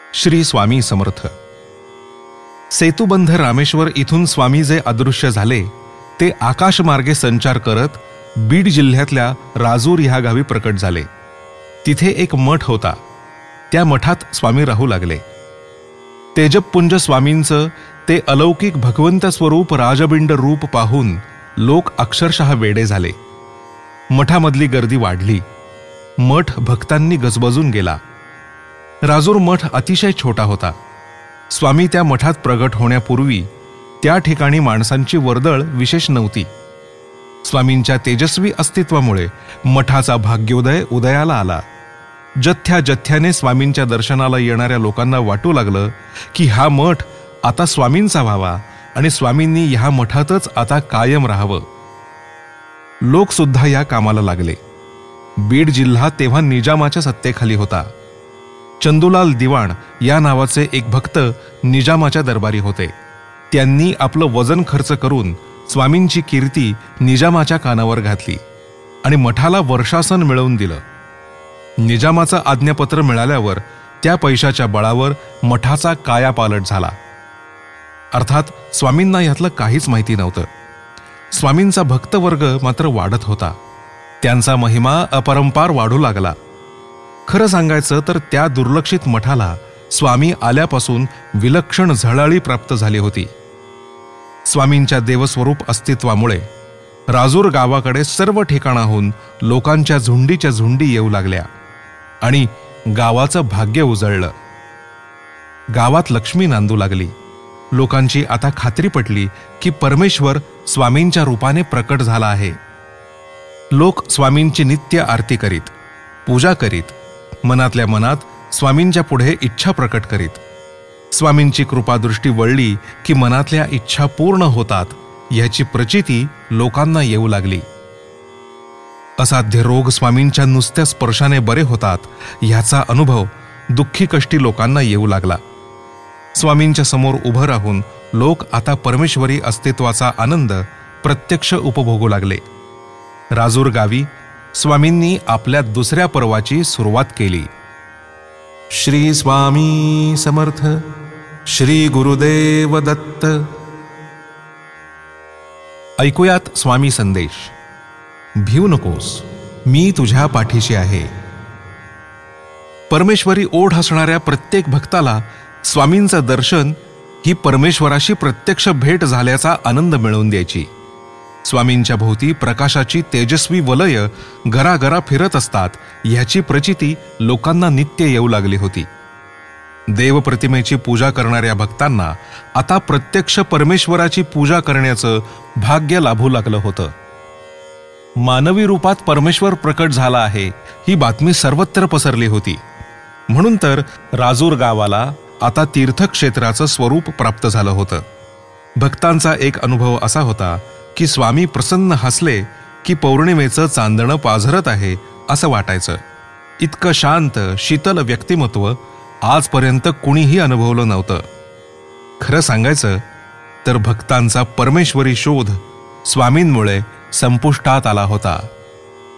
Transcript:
श्री स्वामी समर्थ. सेतुबंध रामेश्वर इथून स्वामी जे अदृश्य झाले ते आकाशमार्गे संचार करत बीड जिल्ह्यातल्या राजूर ह्या गावी प्रकट झाले. तिथे एक मठ होता. त्या मठात स्वामी राहू लागले. तेजपुंज स्वामींचं ते अलौकिक भगवंत स्वरूप राजबिंड रूप पाहून लोक अक्षरशः वेडे झाले. मठामधली गर्दी वाढली. मठ भक्तांनी गजबजून गेला. राजूर मठ अतिशय छोटा होता. स्वामी त्या मठात प्रगट होण्यापूर्वी त्या ठिकाणी माणसांची वर्दळ विशेष नव्हती. स्वामींच्या तेजस्वी अस्तित्वामुळे मठाचा भाग्योदय उदयाला आला. जथ्या जथ्याने स्वामींच्या दर्शनाला येणाऱ्या लोकांना वाटू लागलं की हा मठ आता स्वामींचा व्हावा आणि स्वामींनी ह्या मठातच आता कायम राहावं. लोक सुद्धा या कामाला लागले. बीड जिल्हा तेव्हा निजामाच्या सत्तेखाली होता. चंदूलाल दिवाण या नावाचे एक भक्त निजामाच्या दरबारी होते. त्यांनी आपलं वजन खर्च करून स्वामींची कीर्ती निजामाच्या कानावर घातली आणि मठाला वर्षासन मिळवून दिलं. निजामाचं आज्ञापत्र मिळाल्यावर त्या पैशाच्या बळावर मठाचा कायापालट झाला. अर्थात स्वामींना यातलं काहीच माहिती नव्हतं. स्वामींचा भक्तवर्ग मात्र वाढत होता. त्यांचा महिमा अपरंपार वाढू लागला. खरं सांगायचं तर त्या दुर्लक्षित मठाला स्वामी आल्यापासून विलक्षण झळाळी प्राप्त झाली होती. स्वामींच्या देवस्वरूप अस्तित्वामुळे राजूर गावाकडे सर्व ठिकाणाहून लोकांच्या झुंडीच्या झुंडी येऊ लागल्या आणि गावाचं भाग्य उजळलं. गावात लक्ष्मी नांदू लागली. लोकांची आता खात्री पटली की परमेश्वर स्वामींच्या रूपाने प्रकट झाला आहे. लोक स्वामींची नित्य आरती करीत, पूजा करीत, मनातल्या मनात स्वामींच्या पुढे इच्छा प्रकट करीत. स्वामींची कृपादृष्टी वळली की मनातल्या इच्छा पूर्ण होतात ह्याची प्रचिती लोकांना येऊ लागली. असाध्य रोग स्वामींच्या नुसत्या स्पर्शाने बरे होतात ह्याचा अनुभव दुःखी कष्टी लोकांना येऊ लागला. स्वामींच्या समोर उभं राहून लोक आता परमेश्वरी अस्तित्वाचा आनंद प्रत्यक्ष उपभोगू लागले. राजूर गावी स्वामींनी आपल्या दुसऱ्या पर्वाची सुरुवात केली. श्री स्वामी समर्थ. श्री गुरुदेव दत्त. ऐकूयात स्वामी संदेश. भिऊ नकोस, मी तुझ्या पाठीशी आहे. परमेश्वरी ओढ असणाऱ्या प्रत्येक भक्ताला स्वामींचं दर्शन ही परमेश्वराशी प्रत्यक्ष भेट झाल्याचा आनंद मिळवून द्यायची. स्वामींच्या भोवती प्रकाशाची तेजस्वी वलय घराघरा फिरत असतात ह्याची प्रचिती लोकांना नित्य येऊ लागली होती. देवप्रतिमेची पूजा करणाऱ्या भक्तांना आता प्रत्यक्ष परमेश्वराची पूजा करण्याचं भाग्य लाभू लागलं होतं. मानवी रूपात परमेश्वर प्रकट झाला आहे ही बातमी सर्वत्र पसरली होती. म्हणून तर राजूर गावाला आता तीर्थक्षेत्राचं स्वरूप प्राप्त झालं होतं. भक्तांचा एक अनुभव असा होता की स्वामी प्रसन्न हसले की पौर्णिमेचं चांदणं पाझरत आहे असं वाटायचं. इतकं शांत शीतल व्यक्तिमत्व आजपर्यंत कुणीही अनुभवलं नव्हतं. खरं सांगायचं तर भक्तांचा परमेश्वरी शोध स्वामींमुळे संपुष्टात आला होता.